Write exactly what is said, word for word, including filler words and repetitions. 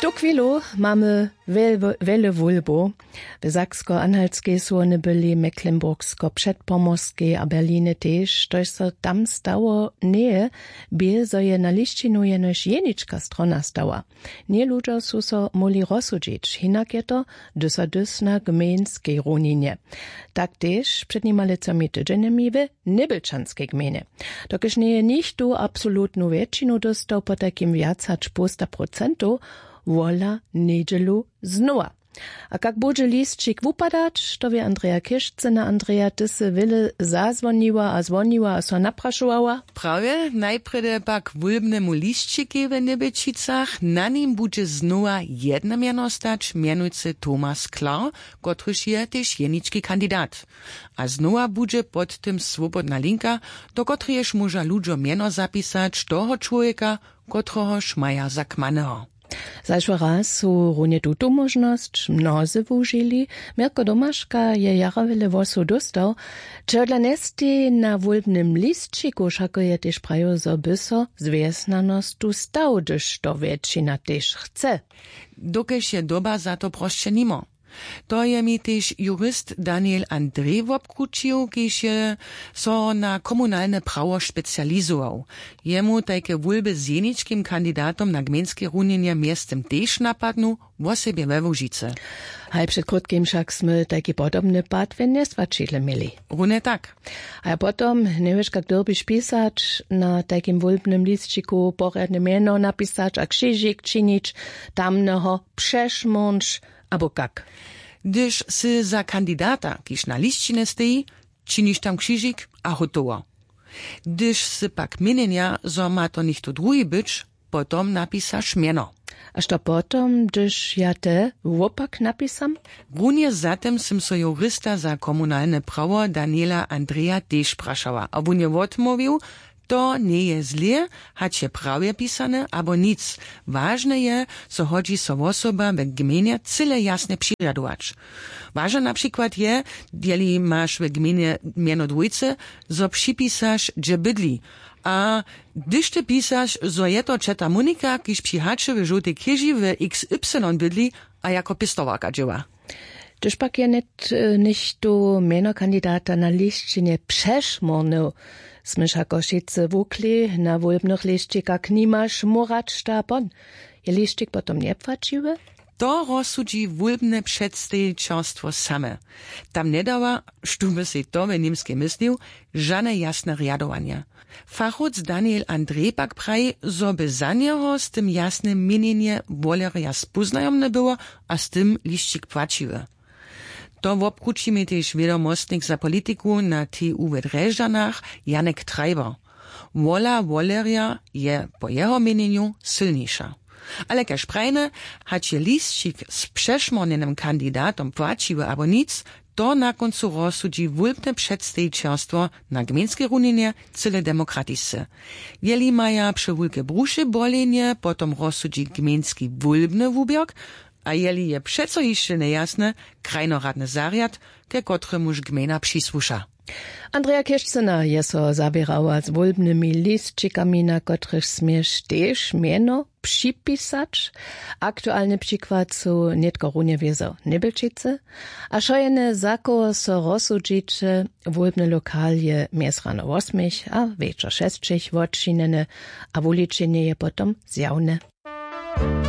tu chwilu mamy wiele wólbo. W Saksko-Anhaltskiej słony byli Mecklenburgsko-Przedpomorskiej a Berliny też, tož so tam stało nie, by so je na liścinu jenož jenička strona stała. Nie ludzie su so moli rozsudžić, hinak je to, gdy so dys na gmejnskiej runinie. Tak też przed niemalcami tydzieniami w Nibelčanskiej gmejnie. Dokiż nie je nicht tu absolutnu většinu dostał po takim viac hač posta procentu, wola niedzielu znowa. A kak bude listčik wupadać, to wie Andrea Kiszczyna. Andrea, ty se wile zazwoniła, a zwoniła, a so napraszowała? Prawie, najprede pak wulbnemu listčiki w Nibelčicach, na nim bude znowa jedna miano stać, mianujcy Thomas Klar, kotryż je też jenički kandidat. A znowa bude pod tym swobodna linka, do kotryjeż może ludziom miano zapisać toho człowieka, kotrohoż maja zakmaneho. Zajszły raz su runie tutu możność mnozy wužili, Mirko Domaszka je jara wiele wosu dostał, czy dla nesty na wulbnym listčiku šako je też prajo zo byso zwiesnanost tu stał, gdyż to většina też chce. Dokež je doba za to prošće nimo. To je mi też jurist Daniel Andrej wobkručił, kiž je so na komunalne prawo specializował. Jemu tajke wulby z jeničkim kandidatom na gmejnskie runjenje miestem też napadnu, wo sobie we Łužice. Haj przed krótkim však sme taki podobny pad w Nestvačile mieli. Rune tak. A potom, nie wiesz, jak derbyš pisać, na takim wulbnym listčiku poradne mieno napisać, a krzyżyk czynić, tamneho przeszmącz, abo kak? Gdyż sy za kandidata, kiż na liśćine stoi, czynisz tam krzyżyk, a hotowo. Gdyż sy pak mienienia, zo ma to nicht to drugi być, potom napisasz mieno. A što potom, gdyż ja te wopak napisam? Runie zatem sym so jurista za komunalne prawo Daniela Andreja też praszała, a wun je odmówił, to nie je zle, hać je prawie pisane, abo nic. Ważne je, so chodzi so osoba w gminie cyle jasne přirjadować. Ważne na przykład je, jeli masz w gminie miano dwójce, so připisasz, gdzie bydli. A gdyż ty pisasz, so je to czeta Monika, kiż přihače w żółtej kieži w X Y bydli, a jako pistowarka dzieła. Gdyż pak je net nicht tu miano kandidata na lišćine przeszmorny, sme šako šice wukli na wulbnych lišćikach nimaš morać ta bon. Je lišćik potom nie płaciły? To rozsudzi wulbne przedstawicielstwo same. Tam nie dała, sztuby si to w niemskie myslił, żadne jasne riadowania. Fachoc Daniel Andrej pak praji, zo by za niego z tym jasnym mienienie woleria spoznajomne było, a z tym lišćik płaciły. To wobkruči mi też wiadomostnik za politiku na T U w Drežďanach Janek Treiber. Wola woleria je po jeho mienieniu silniejsza. Ale kaž prajne, hać je lišćik z przeszmornenym kandidatom płaciły abo nic, to na koncu rozsudzi wulbne przedstawicielstwo na gmejnskie runjenje cyle demokratisce. Jeli maja przy wulke bruše bolenie, potom rozsudzi gmejnski wulbny wubierk, a jeli je přeco jeszcze nejasne, krajnoradny zariad, ke kotremuž gmejna přisłuša. Andrea Kiszczyna je so zabierała z wulbnymi listčikami, na kotrych smiesz też mieno připisać. Aktualny przykład su netko runie wiezo Nibelčice, a szojene zako so rozsudžiće wulbny lokal je mies rano osmich, a wieczor šestčich odčinene, a wuličenje je potom zjavne.